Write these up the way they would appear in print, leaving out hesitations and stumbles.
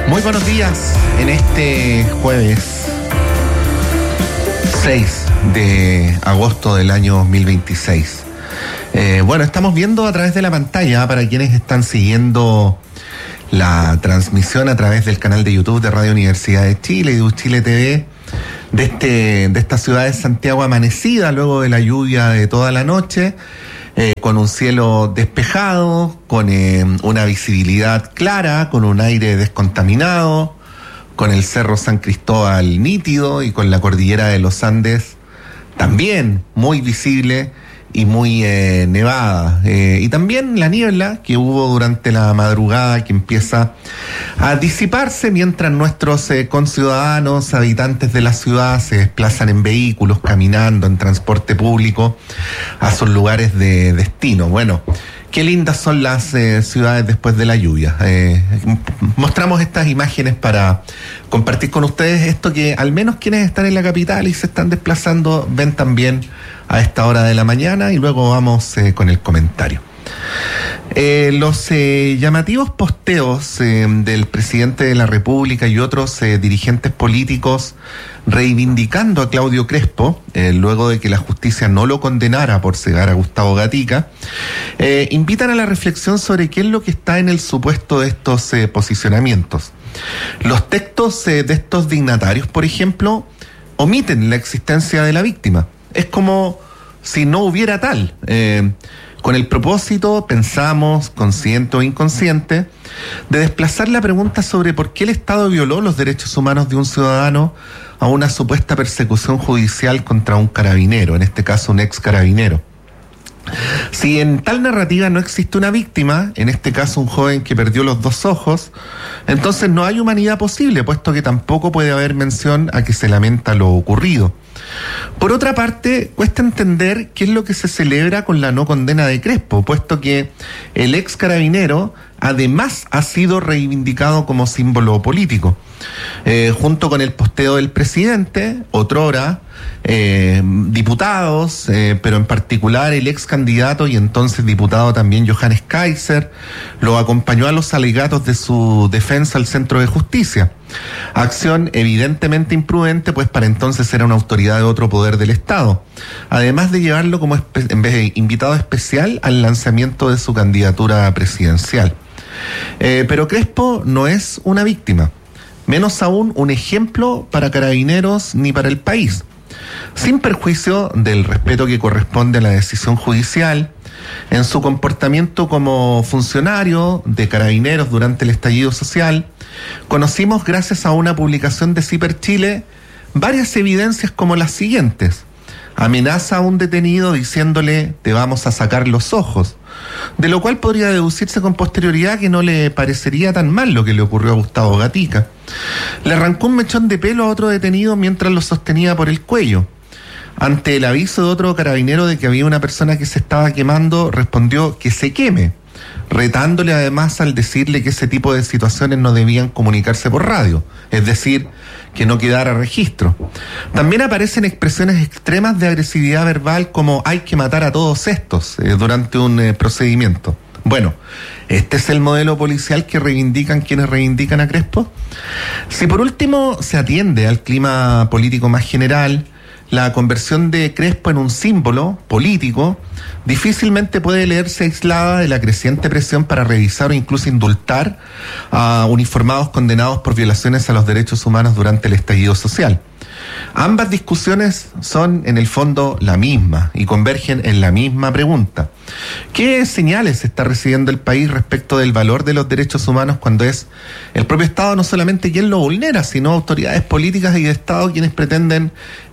Muy buenos días en este jueves 6 de agosto del año 2026. Bueno, estamos viendo a través de la pantalla, para quienes están siguiendo la transmisión a través del canal de YouTube de Radio Universidad de Chile y de Chile TV, de esta ciudad de Santiago amanecida luego de la lluvia de toda la noche, con un cielo despejado, con una visibilidad clara, con un aire descontaminado, con el Cerro San Cristóbal nítido y con la cordillera de los Andes también muy visible y muy nevada. Y también la niebla que hubo durante la madrugada, que empieza a disiparse mientras nuestros conciudadanos, habitantes de la ciudad, se desplazan en vehículos, caminando, en transporte público, a sus lugares de destino. Bueno, qué lindas son las ciudades después de la lluvia. Mostramos estas imágenes para compartir con ustedes esto que al menos quienes están en la capital y se están desplazando ven también a esta hora de la mañana, y luego vamos con el comentario. Los llamativos posteos del presidente de la República y otros dirigentes políticos reivindicando a Claudio Crespo, luego de que la justicia no lo condenara por cegar a Gustavo Gatica, invitan a la reflexión sobre qué es lo que está en el supuesto de estos posicionamientos. Los textos de estos dignatarios, por ejemplo, omiten la existencia de la víctima. Es como si no hubiera tal. Con el propósito, pensamos, consciente o inconsciente, de desplazar la pregunta sobre por qué el Estado violó los derechos humanos de un ciudadano a una supuesta persecución judicial contra un carabinero, en este caso un ex carabinero. Si en tal narrativa no existe una víctima, en este caso un joven que perdió los dos ojos, entonces no hay humanidad posible, puesto que tampoco puede haber mención a que se lamenta lo ocurrido. Por otra parte, cuesta entender qué es lo que se celebra con la no condena de Crespo, puesto que el ex carabinero además ha sido reivindicado como símbolo político. Junto con el posteo del presidente, otrora diputados, pero en particular el ex candidato y entonces diputado también Johannes Kaiser, lo acompañó a los alegatos de su defensa al Centro de Justicia. Acción evidentemente imprudente, pues para entonces era una autoridad de otro poder del Estado, además de llevarlo como en vez de invitado especial al lanzamiento de su candidatura presidencial. Pero Crespo no es una víctima, menos aún un ejemplo para carabineros ni para el país. Sin perjuicio del respeto que corresponde a la decisión judicial, en su comportamiento como funcionario de carabineros durante el estallido social, conocimos, gracias a una publicación de Ciper Chile, varias evidencias como las siguientes. Amenaza a un detenido diciéndole: te vamos a sacar los ojos, de lo cual podría deducirse con posterioridad que no le parecería tan mal lo que le ocurrió a Gustavo Gatica. Le arrancó un mechón de pelo a otro detenido mientras lo sostenía por el cuello. Ante el aviso de otro carabinero de que había una persona que se estaba quemando, respondió que se queme, retándole además al decirle que ese tipo de situaciones no debían comunicarse por radio, es decir, que no quedara registro. También aparecen expresiones extremas de agresividad verbal como hay que matar a todos estos durante un procedimiento. Bueno, ¿este es el modelo policial que reivindican quienes reivindican a Crespo? Si por último se atiende al clima político más general, la conversión de Crespo en un símbolo político difícilmente puede leerse aislada de la creciente presión para revisar o incluso indultar a uniformados condenados por violaciones a los derechos humanos durante el estallido social. Ambas discusiones son en el fondo la misma y convergen en la misma pregunta. ¿Qué señales está recibiendo el país respecto del valor de los derechos humanos cuando es el propio Estado no solamente quien lo vulnera, sino autoridades políticas y de Estado quienes pretenden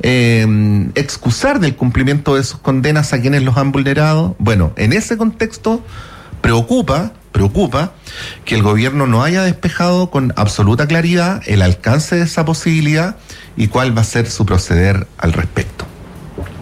excusar del cumplimiento de sus condenas a quienes los han vulnerado? Bueno, en ese contexto preocupa que el gobierno no haya despejado con absoluta claridad el alcance de esa posibilidad y cuál va a ser su proceder al respecto.